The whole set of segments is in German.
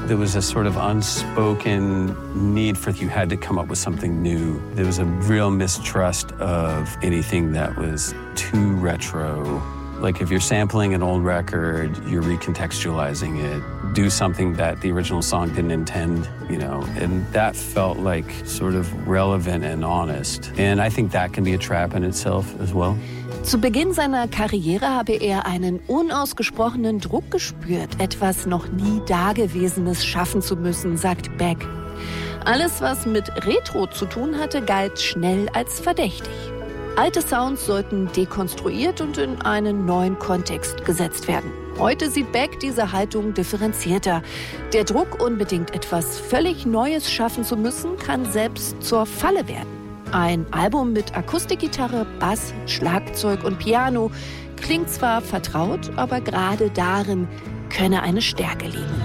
There was a sort of unspoken need for you had to come up with something new. There was a real mistrust of anything that was too retro. Like if you're sampling an old record, you're recontextualizing it. Do something that the original song didn't intend, you know. And that felt like sort of relevant and honest. And I think that can be a trap in itself as well. Zu Beginn seiner Karriere habe er einen unausgesprochenen Druck gespürt, etwas noch nie Dagewesenes schaffen zu müssen, sagt Beck. Alles, was mit Retro zu tun hatte, galt schnell als verdächtig. Alte Sounds sollten dekonstruiert und in einen neuen Kontext gesetzt werden. Heute sieht Beck diese Haltung differenzierter. Der Druck, unbedingt etwas völlig Neues schaffen zu müssen, kann selbst zur Falle werden. Ein Album mit Akustikgitarre, Bass, Schlagzeug und Piano klingt zwar vertraut, aber gerade darin könne eine Stärke liegen.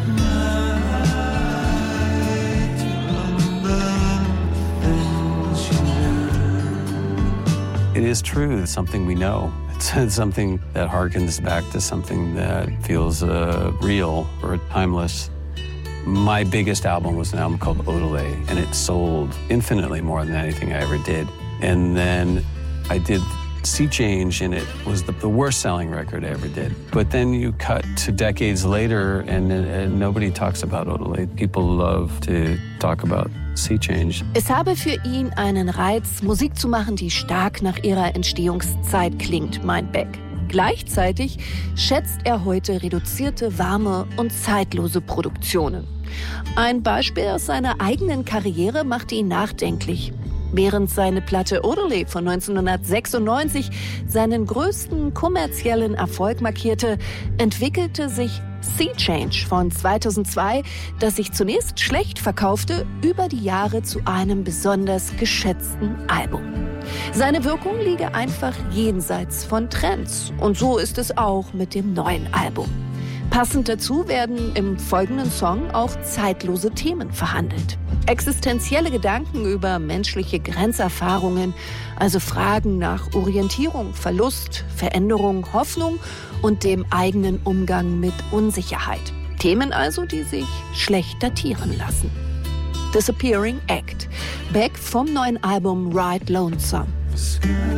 It is true, it's something we know. It's something that harkens back to something that feels real or timeless. My biggest album was an album called Odelay, and it sold infinitely more than anything I ever did. And then I did Sea Change, and it was the worst-selling record I ever did. But then you cut to decades later, and nobody talks about Odelay. People love to talk about Sea Change. Es habe für ihn einen Reiz, Musik zu machen, die stark nach ihrer Entstehungszeit klingt, meint Beck. Gleichzeitig schätzt er heute reduzierte, warme und zeitlose Produktionen. Ein Beispiel aus seiner eigenen Karriere machte ihn nachdenklich. Während seine Platte Odelay von 1996 seinen größten kommerziellen Erfolg markierte, entwickelte sich Sea Change von 2002, das sich zunächst schlecht verkaufte, über die Jahre zu einem besonders geschätzten Album. Seine Wirkung liege einfach jenseits von Trends. Und so ist es auch mit dem neuen Album. Passend dazu werden im folgenden Song auch zeitlose Themen verhandelt. Existenzielle Gedanken über menschliche Grenzerfahrungen, also Fragen nach Orientierung, Verlust, Veränderung, Hoffnung und dem eigenen Umgang mit Unsicherheit. Themen also, die sich schlecht datieren lassen. Disappearing Act. Beck vom neuen Album Ride Lonesome.